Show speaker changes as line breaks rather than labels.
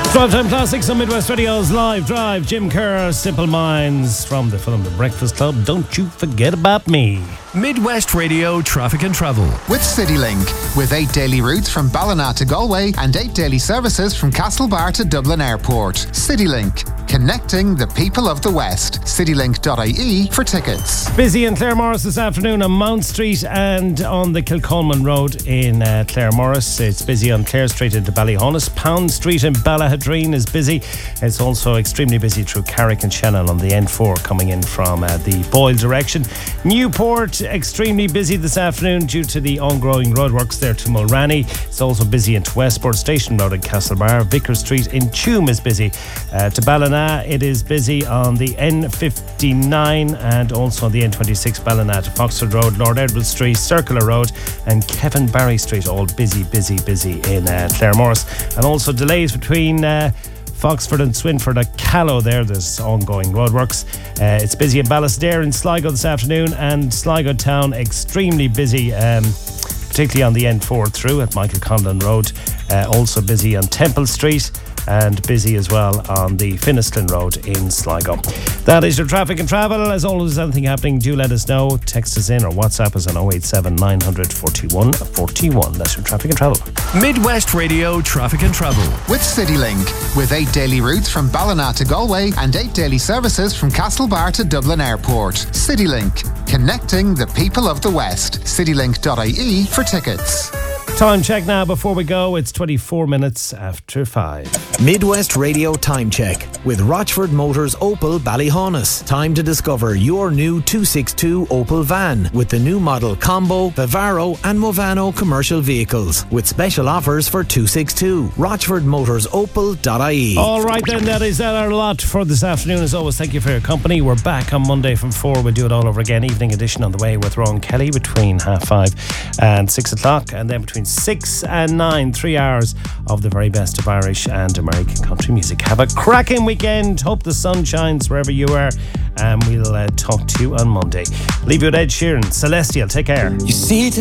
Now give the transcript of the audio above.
Drive Time Classics on Midwest Radio's Live Drive. Jim Kerr, Simple Minds from the film The Breakfast Club. Don't you forget about me.
Midwest Radio Traffic and Travel.
With CityLink. With 8 daily routes from Ballina to Galway and 8 daily services from Castlebar to Dublin Airport. CityLink. Connecting the people of the West. CityLink.ie for tickets.
Busy in Claremorris this afternoon on Mount Street and on the Kilcolman Road in Claremorris. It's busy on Clare Street into Ballyhonus. Pound Street in Ballahadreen is busy. It's also extremely busy through Carrick and Shannon on the N4 coming in from the Boyle direction. Newport, extremely busy this afternoon due to the ongoing roadworks there to Mulranny. It's also busy into Westport Station Road in Castlebar. Vicar Street in Tuam is busy. To Ballina, it is busy on the N59 and also on the N26 Ballina to Foxford Road, Lord Edward Street, Circular Road and Kevin Barry Street, all busy in Claremorris. And also delays between Foxford and Swinford at Callow there. There's ongoing roadworks. It's busy at Ballasdare in Sligo this afternoon, and Sligo town extremely busy, particularly on the N4 through at Michael Conlon Road. Also busy on Temple Street and busy as well on the Finnislin Road in Sligo. That is your traffic and travel. As always, anything happening, do let us know. Text us in or WhatsApp us on 087 900 41 41. That's your traffic and travel.
Midwest Radio Traffic and Travel.
With CityLink. With 8 daily routes from Ballina to Galway and 8 daily services from Castlebar to Dublin Airport. CityLink. Connecting the people of the West. CityLink.ie for tickets.
Time check now before we go. It's 24 minutes after 5.
Midwest Radio Time Check with Rochford Motors Opel Ballyhonus. Time to discover your new 262 Opel van with the new model Combo, Vivaro and Movano commercial vehicles with special offers for 262. RochfordMotorsOpel.ie.
All right then, that is our lot for this afternoon. As always, thank you for your company. We're back on Monday from 4. We'll do it all over again. Evening edition on the way with Ron Kelly between 5:30 and 6 o'clock, and then between 6 and 9, 3 hours of the very best of Irish and American country music. Have a cracking weekend. Hope the sun shines wherever you are, and we'll talk to you on Monday. Leave you with Ed Sheeran. Celestial, take care.
You see it